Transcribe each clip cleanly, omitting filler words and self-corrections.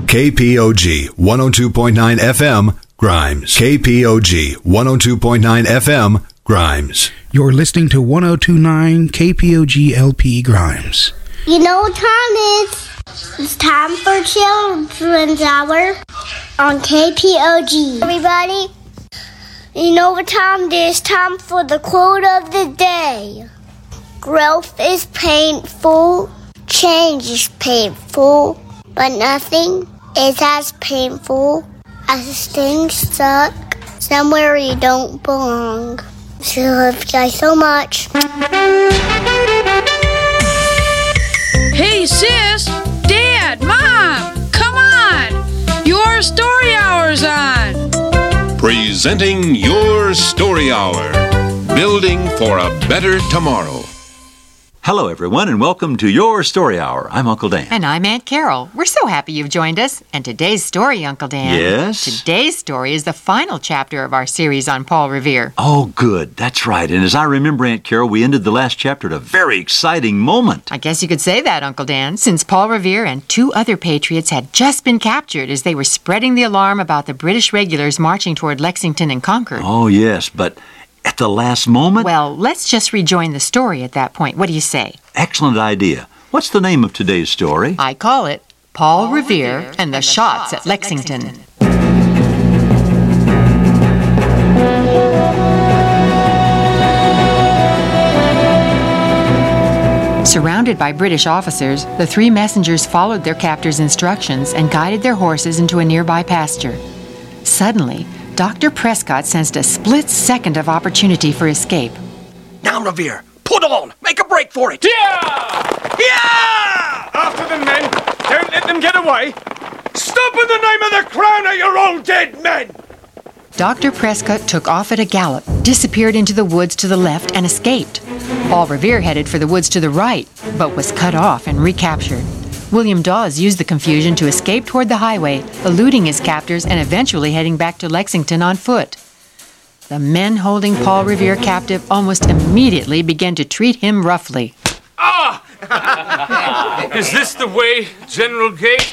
KPOG 102.9 FM, Grimes. KPOG 102.9 FM, Grimes. You're listening to 102.9 KPOG LP Grimes. You know what time it is? It's time for Children's Hour on KPOG. Everybody, you know what time it is? Time for the quote of the day. Growth is painful, change is painful, but nothing is as painful as staying stuck somewhere you don't belong. So love you guys so much. Hey sis, Dad, Mom, come on! Your story hour's on! Presenting Your Story Hour. Building for a better tomorrow. Hello, everyone, and welcome to Your Story Hour. I'm Uncle Dan. And I'm Aunt Carol. We're so happy you've joined us. And today's story, Uncle Dan. Yes? Today's story is the final chapter of our series on Paul Revere. Oh, good. That's right. And as I remember, Aunt Carol, we ended the last chapter at a very exciting moment. I guess you could say that, Uncle Dan, since Paul Revere and two other patriots had just been captured as they were spreading the alarm about the British regulars marching toward Lexington and Concord. Oh, yes, but at the last moment? Well, let's just rejoin the story at that point. What do you say? Excellent idea. What's the name of today's story? I call it Paul Revere and the Shots at Lexington. Surrounded by British officers, the three messengers followed their captor's instructions and guided their horses into a nearby pasture. Suddenly, Dr. Prescott sensed a split second of opportunity for escape. Now, Revere, put on! Make a break for it! Yeah! Yeah! After them, men! Don't let them get away! Stop in the name of the crown or you're all dead men! Dr. Prescott took off at a gallop, disappeared into the woods to the left, and escaped. Paul Revere headed for the woods to the right, but was cut off and recaptured. William Dawes used the confusion to escape toward the highway, eluding his captors and eventually heading back to Lexington on foot. The men holding Paul Revere captive almost immediately began to treat him roughly. Ah! Is this the way General Gage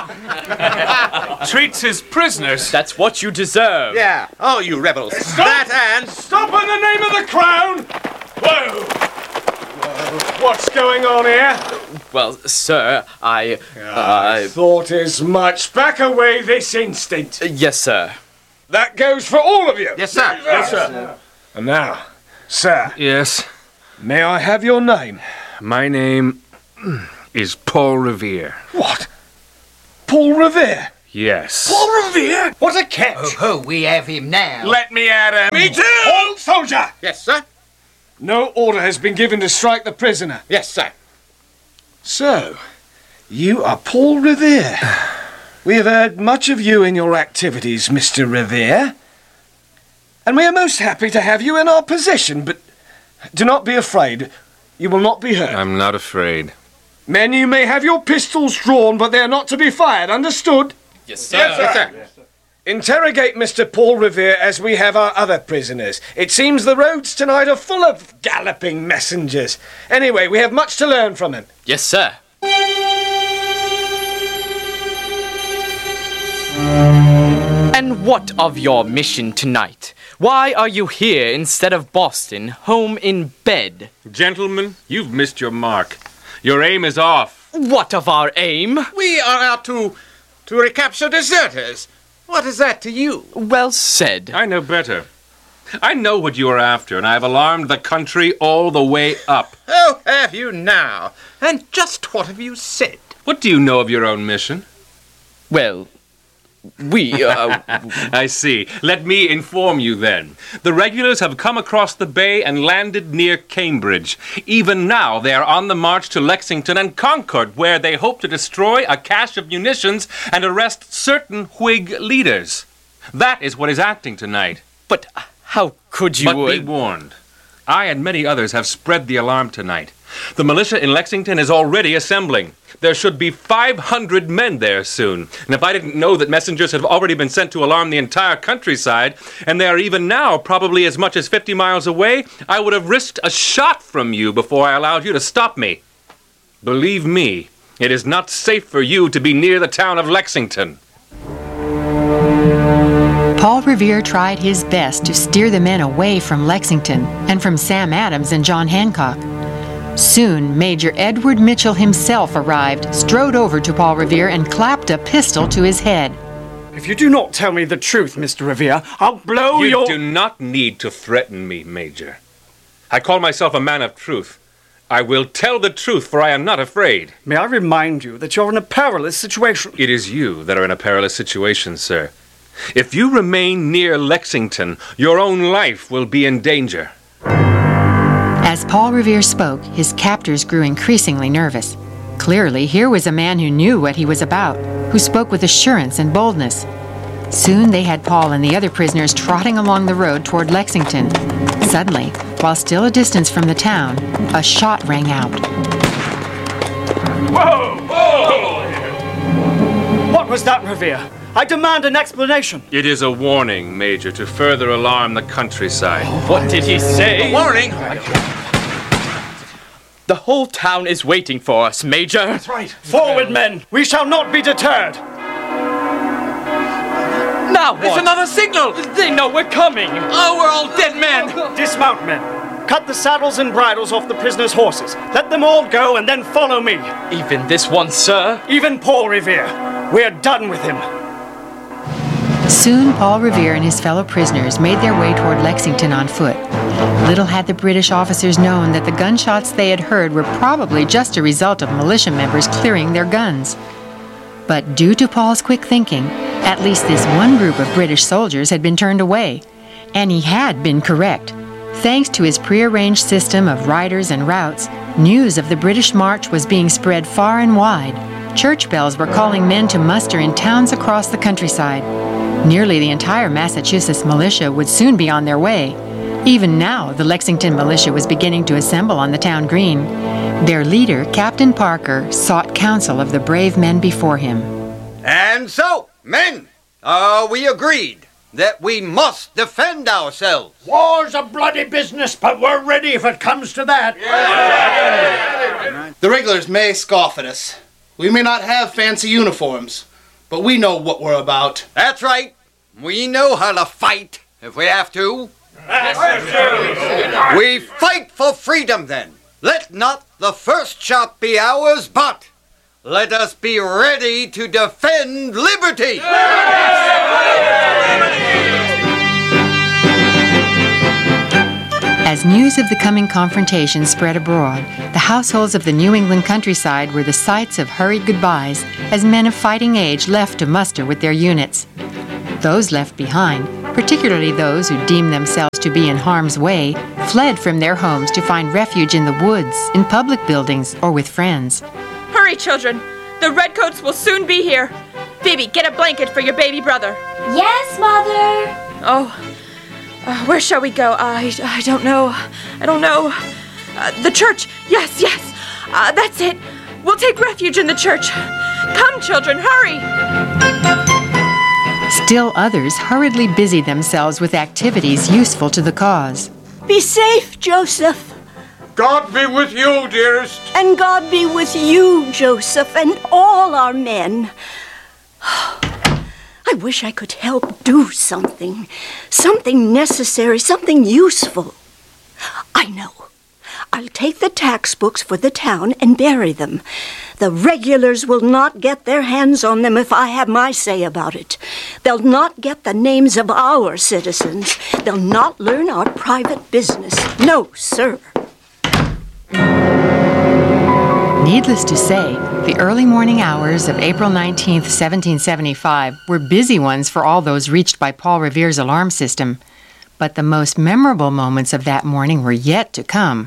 treats his prisoners? That's what you deserve. Yeah. Oh, you rebels. Stop! That and... Stop in the name of the crown! Whoa! What's going on here? Well, sir, I thought as much. Back away this instant. Yes, sir. That goes for all of you. Yes, sir. Yes, sir. And now, sir. Yes? May I have your name? My name is Paul Revere. What? Paul Revere? Yes. Paul Revere? What a catch! Oh, we have him now. Let me at him. Me too! Halt, soldier! Yes, sir. No order has been given to strike the prisoner. Yes, sir. So, you are Paul Revere. We have heard much of you in your activities, Mr. Revere. And we are most happy to have you in our possession, but do not be afraid. You will not be hurt. I'm not afraid. Men, you may have your pistols drawn, but they are not to be fired. Understood? Yes, sir. Yes, sir. Yes, sir. Interrogate Mr. Paul Revere as we have our other prisoners. It seems the roads tonight are full of galloping messengers. Anyway, we have much to learn from him. Yes, sir. And what of your mission tonight? Why are you here instead of Boston, home in bed? Gentlemen, you've missed your mark. Your aim is off. What of our aim? We are out to recapture deserters. What is that to you? Well said. I know better. I know what you are after, and I have alarmed the country all the way up. Oh, have you now? And just what have you said? What do you know of your own mission? Well, we, I see. Let me inform you then. The regulars have come across the bay and landed near Cambridge. Even now, they are on the march to Lexington and Concord, where they hope to destroy a cache of munitions and arrest certain Whig leaders. That is what is acting tonight. But how could you... But be warned. I and many others have spread the alarm tonight. The militia in Lexington is already assembling. There should be 500 men there soon. And if I didn't know that messengers have already been sent to alarm the entire countryside, and they are even now probably as much as 50 miles away, I would have risked a shot from you before I allowed you to stop me. Believe me, It is not safe for you to be near the town of Lexington. Paul Revere tried his best to steer the men away from Lexington and from Sam Adams and John Hancock. Soon, Major Edward Mitchell himself arrived, strode over to Paul Revere, and clapped a pistol to his head. If you do not tell me the truth, Mr. Revere, I'll blow You do not need to threaten me, Major. I call myself a man of truth. I will tell the truth, for I am not afraid. May I remind you that you're in a perilous situation? It is you that are in a perilous situation, sir. If you remain near Lexington, your own life will be in danger. As Paul Revere spoke, his captors grew increasingly nervous. Clearly, here was a man who knew what he was about, who spoke with assurance and boldness. Soon they had Paul and the other prisoners trotting along the road toward Lexington. Suddenly, while still a distance from the town, a shot rang out. Whoa! Whoa! What was that, Revere? I demand an explanation. It is a warning, Major, to further alarm the countryside. What did he say? A warning? The whole town is waiting for us, Major. That's right. Forward, men! We shall not be deterred! Now what? It's another signal! They know we're coming! Oh, we're all dead men! Dismount, men. Cut the saddles and bridles off the prisoners' horses. Let them all go and then follow me. Even this one, sir? Even Paul Revere. We're done with him. Soon, Paul Revere and his fellow prisoners made their way toward Lexington on foot. Little had the British officers known that the gunshots they had heard were probably just a result of militia members clearing their guns. But due to Paul's quick thinking, at least this one group of British soldiers had been turned away. And he had been correct. Thanks to his prearranged system of riders and routes, news of the British march was being spread far and wide. Church bells were calling men to muster in towns across the countryside. Nearly the entire Massachusetts militia would soon be on their way. Even now, the Lexington militia was beginning to assemble on the town green. Their leader, Captain Parker, sought counsel of the brave men before him. And so, men, are we agreed that we must defend ourselves? War's a bloody business, but we're ready if it comes to that. The regulars may scoff at us. We may not have fancy uniforms, but we know what we're about. That's right. We know how to fight if we have to. We fight for freedom then. Let not the first shot be ours, but let us be ready to defend liberty. As news of the coming confrontation spread abroad, the households of the New England countryside were the sites of hurried goodbyes as men of fighting age left to muster with their units. Those left behind, particularly those who deemed themselves to be in harm's way, fled from their homes to find refuge in the woods, in public buildings, or with friends. Hurry, children! The redcoats will soon be here. Phoebe, get a blanket for your baby brother. Yes, Mother. Oh, where shall we go? I don't know. I don't know. The church. Yes. That's it. We'll take refuge in the church. Come, children, hurry. Still others hurriedly busied themselves with activities useful to the cause. Be safe, Joseph. God be with you, dearest. And God be with you, Joseph, and all our men. I wish I could help do something. Something necessary, something useful. I know. I'll take the tax books for the town and bury them. The regulars will not get their hands on them if I have my say about it. They'll not get the names of our citizens. They'll not learn our private business. No, sir. Needless to say, the early morning hours of April 19th, 1775 were busy ones for all those reached by Paul Revere's alarm system. But the most memorable moments of that morning were yet to come.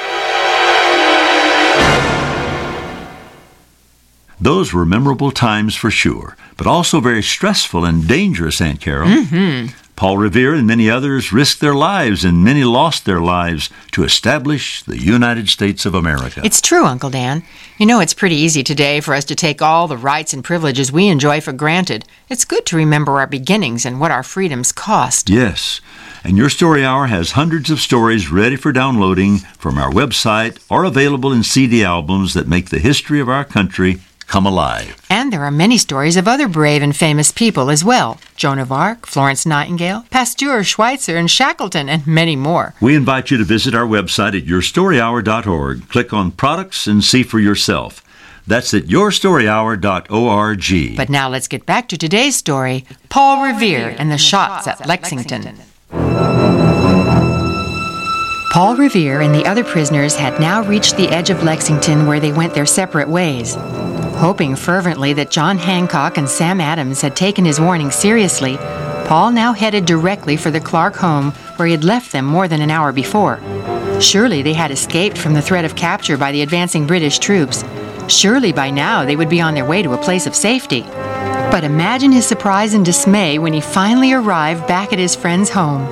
Those were memorable times for sure, but also very stressful and dangerous, Aunt Carol. Mm-hmm. Paul Revere and many others risked their lives, and many lost their lives to establish the United States of America. It's true, Uncle Dan. You know, it's pretty easy today for us to take all the rights and privileges we enjoy for granted. It's good to remember our beginnings and what our freedoms cost. Yes, and your Story Hour has hundreds of stories ready for downloading from our website or available in CD albums that make the history of our country come alive. And there are many stories of other brave and famous people as well. Joan of Arc, Florence Nightingale, Pasteur, Schweitzer, and Shackleton, and many more. We invite you to visit our website at yourstoryhour.org. Click on products and see for yourself. That's at yourstoryhour.org. But now let's get back to today's story, Paul Revere and the Shots at Lexington. Paul Revere and the other prisoners had now reached the edge of Lexington where they went their separate ways. Hoping fervently that John Hancock and Sam Adams had taken his warning seriously, Paul now headed directly for the Clark home where he had left them more than an hour before. Surely they had escaped from the threat of capture by the advancing British troops. Surely by now they would be on their way to a place of safety. But imagine his surprise and dismay when he finally arrived back at his friend's home.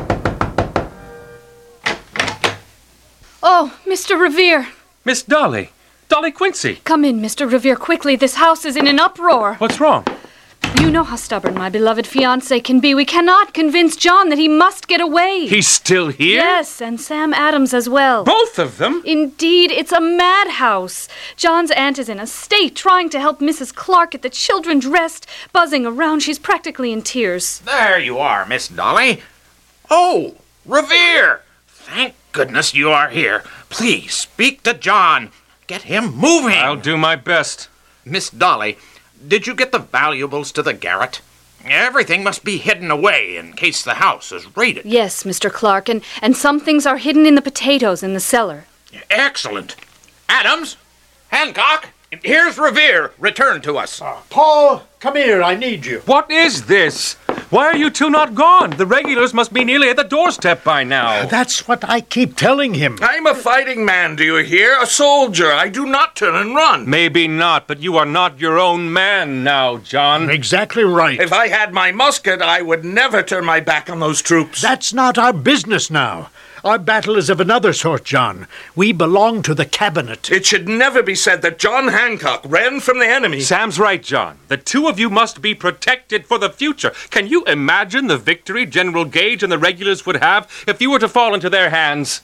Oh, Mr. Revere. Miss Dolly. Dolly Quincy. Come in, Mr. Revere, quickly. This house is in an uproar. What's wrong? You know how stubborn my beloved fiancé can be. We cannot convince John that he must get away. He's still here? Yes, and Sam Adams as well. Both of them? Indeed, it's a madhouse. John's aunt is in a state, trying to help Mrs. Clark get the children dressed, buzzing around. She's practically in tears. There you are, Miss Dolly. Oh, Revere! Thank goodness you are here. Please, speak to John. Get him moving. I'll do my best. Miss Dolly, did you get the valuables to the garret? Everything must be hidden away in case the house is raided. Yes, Mr. Clark, and some things are hidden in the potatoes in the cellar. Excellent. Adams, Hancock, here's Revere. Return to us. Paul, come here. I need you. What is this? Why are you two not gone? The regulars must be nearly at the doorstep by now. That's what I keep telling him. I'm a fighting man, do you hear? A soldier. I do not turn and run. Maybe not, but you are not your own man now, John. Exactly right. If I had my musket, I would never turn my back on those troops. That's not our business now. Our battle is of another sort, John. We belong to the cabinet. It should never be said that John Hancock ran from the enemy. Sam's right, John. The two of you must be protected for the future. Can you imagine the victory General Gage and the regulars would have if you were to fall into their hands?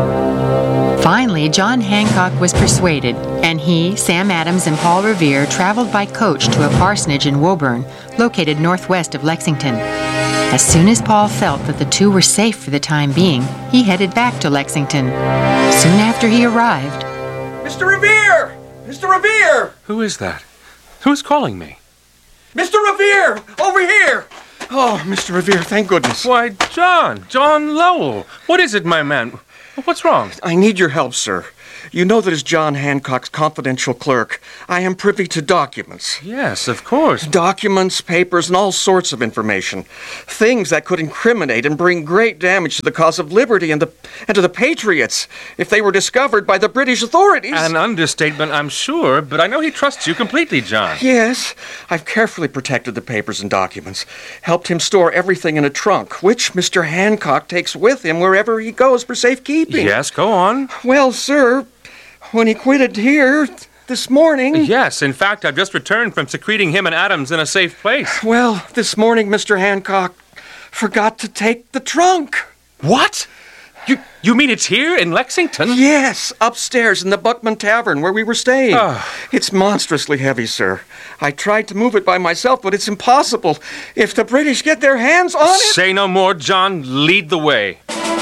Finally, John Hancock was persuaded, and he, Sam Adams, and Paul Revere traveled by coach to a parsonage in Woburn, located northwest of Lexington. As soon as Paul felt that the two were safe for the time being, he headed back to Lexington. Soon after he arrived... Mr. Revere! Mr. Revere! Who is that? Who's calling me? Mr. Revere! Over here! Oh, Mr. Revere, thank goodness. Why, John Lowell. What is it, my man? What's wrong? I need your help, sir. You know that as John Hancock's confidential clerk, I am privy to documents. Yes, of course. Documents, papers, and all sorts of information. Things that could incriminate and bring great damage to the cause of liberty and to the Patriots if they were discovered by the British authorities. An understatement, I'm sure, but I know he trusts you completely, John. Yes. I've carefully protected the papers and documents, helped him store everything in a trunk, which Mr. Hancock takes with him wherever he goes for safekeeping. Yes, go on. Well, sir... when he quitted here this morning... Yes, in fact, I've just returned from secreting him and Adams in a safe place. Well, this morning, Mr. Hancock forgot to take the trunk. What? You mean it's here in Lexington? Yes, upstairs in the Buckman Tavern where we were staying. It's monstrously heavy, sir. I tried to move it by myself, but it's impossible. If the British get their hands on it... Say no more, John. Lead the way.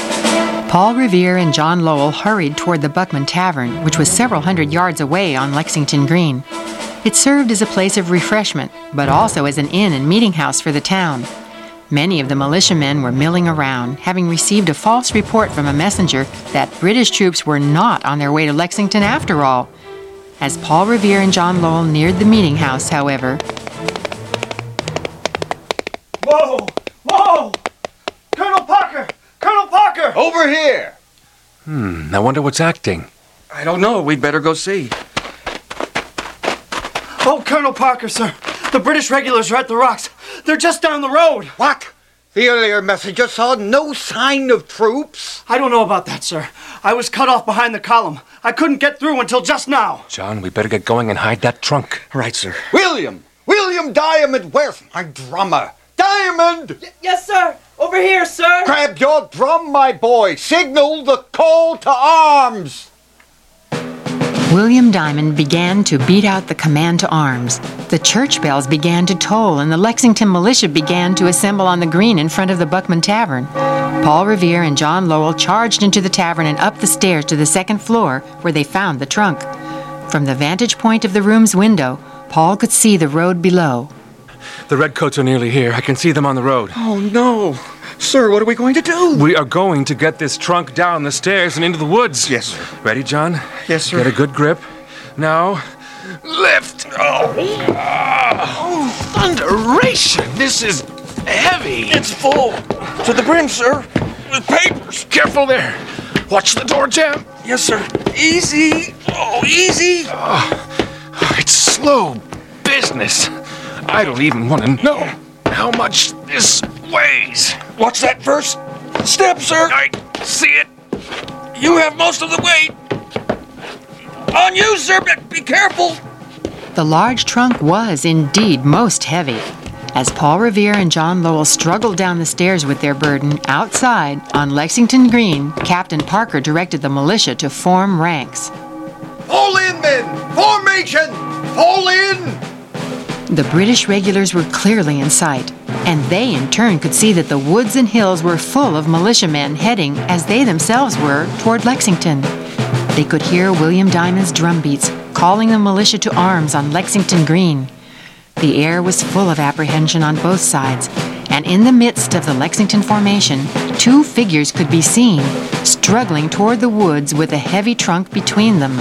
Paul Revere and John Lowell hurried toward the Buckman Tavern, which was several hundred yards away on Lexington Green. It served as a place of refreshment, but also as an inn and meeting house for the town. Many of the militiamen were milling around, having received a false report from a messenger that British troops were not on their way to Lexington after all. As Paul Revere and John Lowell neared the meeting house, however... Whoa! Whoa! Colonel Parker! Colonel Parker! Over here! I wonder what's acting. I don't know. We'd better go see. Oh, Colonel Parker, sir. The British regulars are at the rocks. They're just down the road. What? The earlier messenger saw no sign of troops? I don't know about that, sir. I was cut off behind the column. I couldn't get through until just now. John, we better get going and hide that trunk. Right, sir. William Diamond, where's my drummer? Diamond! Yes, sir. Over here, sir. Grab your drum, my boy. Signal the call to arms. William Diamond began to beat out the command to arms. The church bells began to toll, and the Lexington militia began to assemble on the green in front of the Buckman Tavern. Paul Revere and John Lowell charged into the tavern and up the stairs to the second floor, where they found the trunk. From the vantage point of the room's window, Paul could see the road below. The redcoats are nearly here. I can see them on the road. Oh, no. Sir, what are we going to do? We are going to get this trunk down the stairs and into the woods. Yes, sir. Ready, John? Yes, sir. Get a good grip. Now, lift. Oh, thunderation! This is heavy. It's full. To the brim, sir. With papers. Careful there. Watch the door jam. Yes, sir. Easy. Oh, easy. It's slow business. I don't even want to know how much this weighs. Watch that first step, sir. I see it. You have most of the weight. On you, sir, but be careful. The large trunk was indeed most heavy. As Paul Revere and John Lowell struggled down the stairs with their burden, outside, on Lexington Green, Captain Parker directed the militia to form ranks. Fall in, men! Formation! Fall in! The British regulars were clearly in sight, and they in turn could see that the woods and hills were full of militiamen heading, as they themselves were, toward Lexington. They could hear William Diamond's drum beats, calling the militia to arms on Lexington Green. The air was full of apprehension on both sides, and in the midst of the Lexington formation, two figures could be seen, struggling toward the woods with a heavy trunk between them.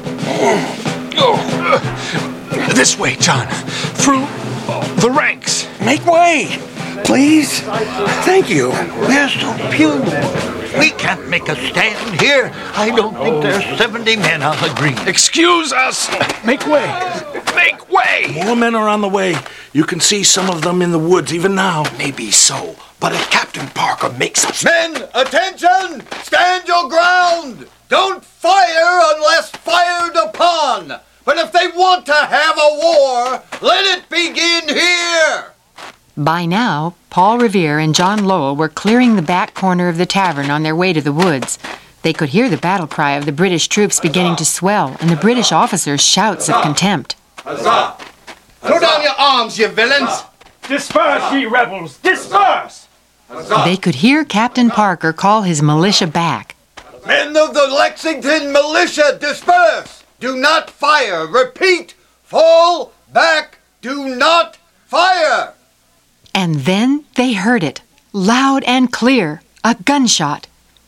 This way, John. Through the ranks. Make way, please. Thank you. We're so few. We can't make a stand here. I don't think there's 70 men on the green. Excuse us. Make way. Make way. More men are on the way. You can see some of them in the woods even now. Maybe so, but if Captain Parker makes us... Men, attention! Stand your ground! Don't fire unless fired upon! But if they want to have a war, let it begin here! By now, Paul Revere and John Lowell were clearing the back corner of the tavern on their way to the woods. They could hear the battle cry of the British troops beginning to swell, and the British officers' shouts of contempt. Huzzah! Throw down your arms, you villains! Disperse, ye rebels! Disperse! They could hear Captain Parker call his militia back. Men of the Lexington militia, disperse! Do not fire! Repeat! Fall back! Do not fire! And then they heard it, loud and clear, a gunshot.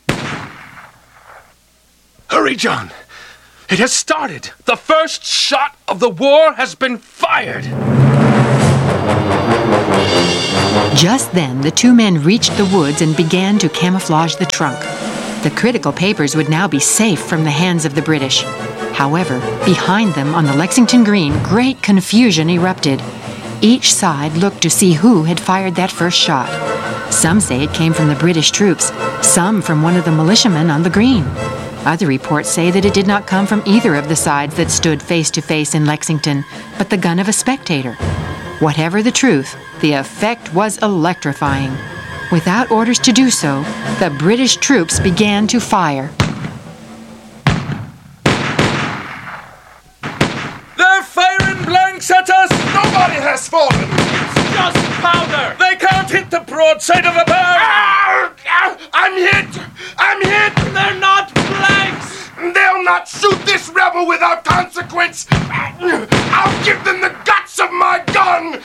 Hurry, John! It has started! The first shot of the war has been fired! Just then, the two men reached the woods and began to camouflage the trunk. The critical papers would now be safe from the hands of the British. However, behind them on the Lexington Green, great confusion erupted. Each side looked to see who had fired that first shot. Some say it came from the British troops, some from one of the militiamen on the green. Other reports say that it did not come from either of the sides that stood face to face in Lexington, but the gun of a spectator. Whatever the truth, the effect was electrifying. Without orders to do so, the British troops began to fire. They're firing blanks at us! Nobody has fallen! It's just powder! They can't hit the broadside of a barrel! I'm hit! I'm hit! They're not blanks! They'll not shoot this rebel without consequence! I'll give them the guts of my gun!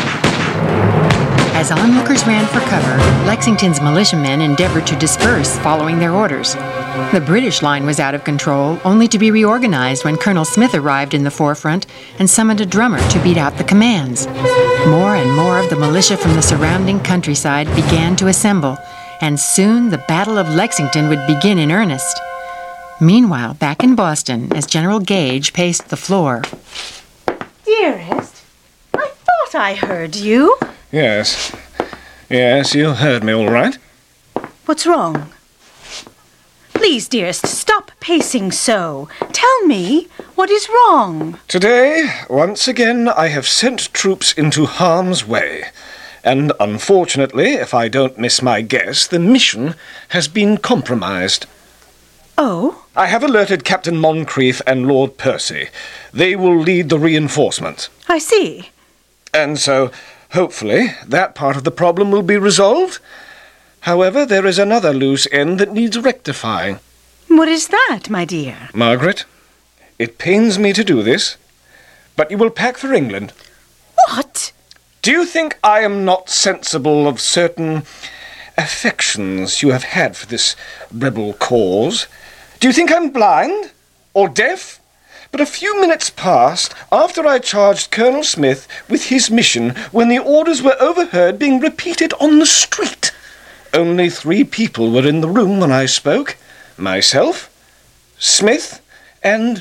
As onlookers ran for cover, Lexington's militiamen endeavored to disperse following their orders. The British line was out of control, only to be reorganized when Colonel Smith arrived in the forefront and summoned a drummer to beat out the commands. More and more of the militia from the surrounding countryside began to assemble, and soon the Battle of Lexington would begin in earnest. Meanwhile, back in Boston, as General Gage paced the floor. Dearest, I thought I heard you. Yes. Yes, you heard me all right. What's wrong? Please, dearest, stop pacing so. Tell me, what is wrong? Today, once again, I have sent troops into harm's way. And unfortunately, if I don't miss my guess, the mission has been compromised. Oh? I have alerted Captain Moncrief and Lord Percy. They will lead the reinforcement. I see. And so, hopefully, that part of the problem will be resolved. However, there is another loose end that needs rectifying. What is that, my dear? Margaret, it pains me to do this, but you will pack for England. What? Do you think I am not sensible of certain affections you have had for this rebel cause? Do you think I'm blind or deaf? But a few minutes passed after I charged Colonel Smith with his mission when the orders were overheard being repeated on the street. Only 3 people were in the room when I spoke. Myself, Smith, and...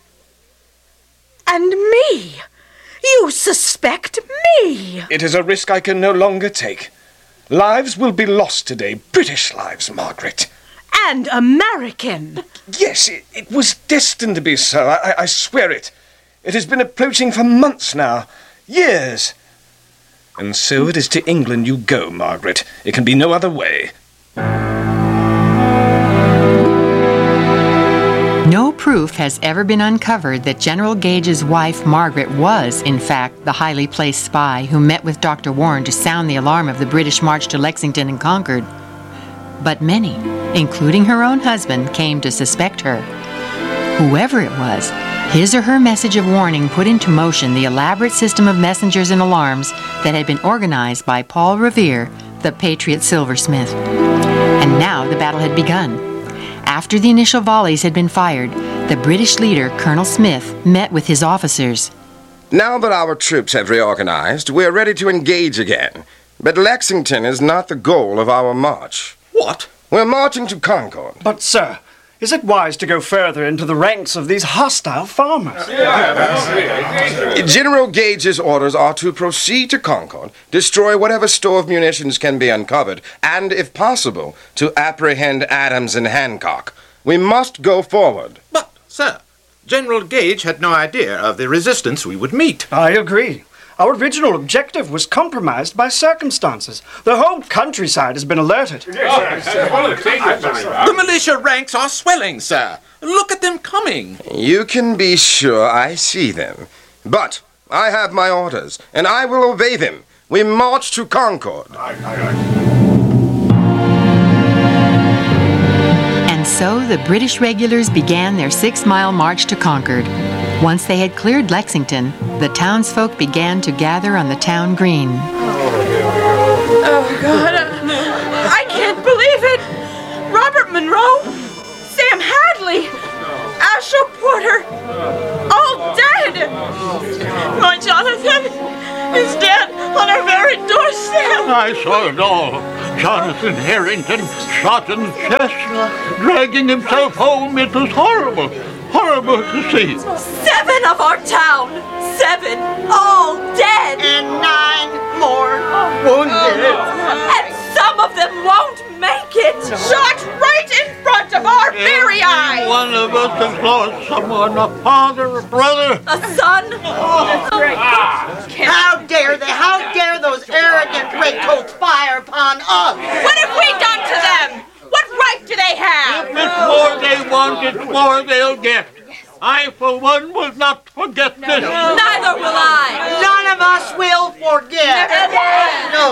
And me! You suspect me! It is a risk I can no longer take. Lives will be lost today. British lives, Margaret. And American. Yes, it was destined to be so. I swear it. It has been approaching for months now. Years. And so it is to England you go, Margaret. It can be no other way. No proof has ever been uncovered that General Gage's wife, Margaret, was, in fact, the highly placed spy who met with Dr. Warren to sound the alarm of the British march to Lexington and Concord. But many, including her own husband, came to suspect her. Whoever it was, his or her message of warning put into motion the elaborate system of messengers and alarms that had been organized by Paul Revere, the Patriot silversmith. And now the battle had begun. After the initial volleys had been fired, the British leader, Colonel Smith, met with his officers. Now that our troops have reorganized, we are ready to engage again. But Lexington is not the goal of our march. What? We're marching to Concord. But, sir, is it wise to go further into the ranks of these hostile farmers? General Gage's orders are to proceed to Concord, destroy whatever store of munitions can be uncovered, and, if possible, to apprehend Adams and Hancock. We must go forward. But, sir, General Gage had no idea of the resistance we would meet. I agree. Our original objective was compromised by circumstances. The whole countryside has been alerted. The militia ranks are swelling, sir. Look at them coming. You can be sure I see them. But I have my orders, and I will obey them. We march to Concord. And so the British regulars began their 6-mile march to Concord. Once they had cleared Lexington, the townsfolk began to gather on the town green. Oh, God. I can't believe it. Robert Monroe, Sam Hadley, Asher Porter, all dead. My Jonathan is dead on our very doorstep. I saw it all. Jonathan Harrington shot in the chest, dragging himself home. It was horrible. Horrible to see. 7 of our town. 7. All dead. And 9 more wounded. And some of them won't make it. Shot right in front of our very eyes. One of us has lost someone, a father, a brother. A son. How dare they? How dare those arrogant redcoats fire upon us? What have we done to them? What right do they have? If it's more they want, it's more they'll get. I, for one, will not forget this. Neither will I. None of us will forget. No.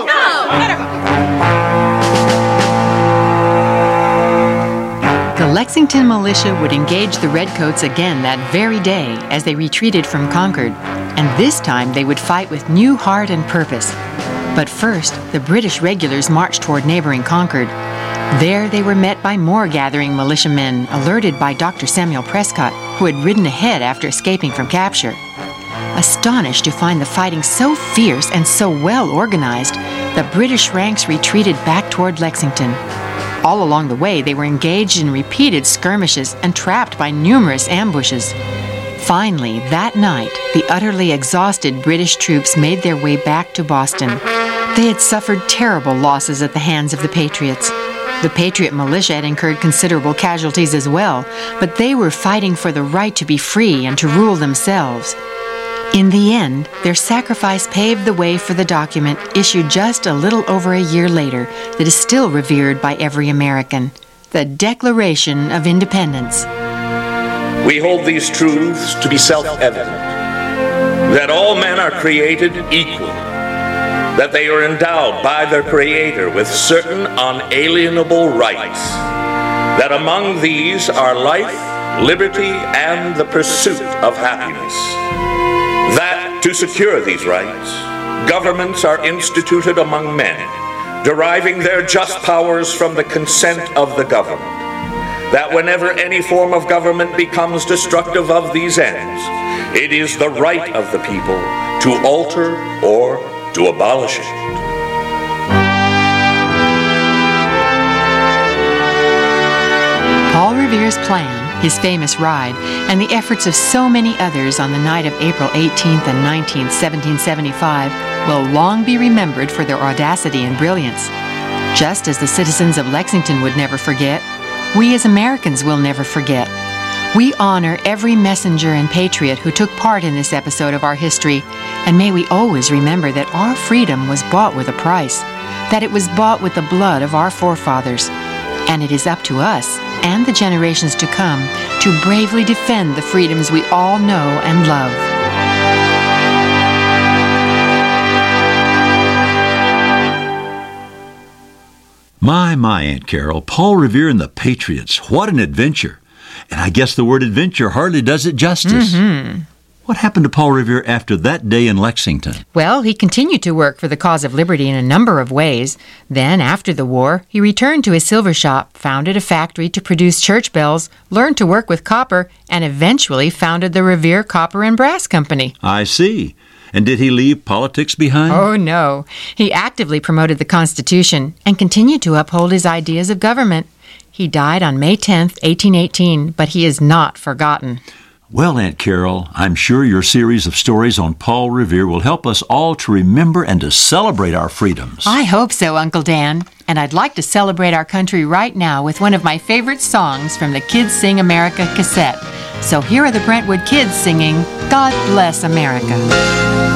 The Lexington militia would engage the Redcoats again that very day as they retreated from Concord. And this time they would fight with new heart and purpose. But first, the British regulars marched toward neighboring Concord. There they were met by more gathering militiamen, alerted by Dr. Samuel Prescott, who had ridden ahead after escaping from capture. Astonished to find the fighting so fierce and so well organized, the British ranks retreated back toward Lexington. All along the way, they were engaged in repeated skirmishes and trapped by numerous ambushes. Finally, that night, the utterly exhausted British troops made their way back to Boston. They had suffered terrible losses at the hands of the Patriots. The Patriot militia had incurred considerable casualties as well, but they were fighting for the right to be free and to rule themselves. In the end, their sacrifice paved the way for the document issued just a little over a year later that is still revered by every American, the Declaration of Independence. We hold these truths to be self-evident, that all men are created equal, that they are endowed by their Creator with certain unalienable rights, that among these are life, liberty, and the pursuit of happiness, that to secure these rights, governments are instituted among men, deriving their just powers from the consent of the governed, that whenever any form of government becomes destructive of these ends, it is the right of the people to alter or to abolish it. Paul Revere's plan, his famous ride, and the efforts of so many others on the night of April 18th and 19th, 1775, will long be remembered for their audacity and brilliance. Just as the citizens of Lexington would never forget, we as Americans will never forget. We honor every messenger and patriot who took part in this episode of our history, and may we always remember that our freedom was bought with a price, that it was bought with the blood of our forefathers, and it is up to us and the generations to come to bravely defend the freedoms we all know and love. My, Aunt Carol, Paul Revere and the Patriots. What an adventure. And I guess the word adventure hardly does it justice. Mm-hmm. What happened to Paul Revere after that day in Lexington? Well, he continued to work for the cause of liberty in a number of ways. Then, after the war, he returned to his silver shop, founded a factory to produce church bells, learned to work with copper, and eventually founded the Revere Copper and Brass Company. I see. And did he leave politics behind? Oh, no. He actively promoted the Constitution and continued to uphold his ideas of government. He died on May 10th, 1818, but he is not forgotten. Well, Aunt Carol, I'm sure your series of stories on Paul Revere will help us all to remember and to celebrate our freedoms. I hope so, Uncle Dan. And I'd like to celebrate our country right now with one of my favorite songs from the Kids Sing America cassette. So here are the Brentwood Kids singing, God Bless America.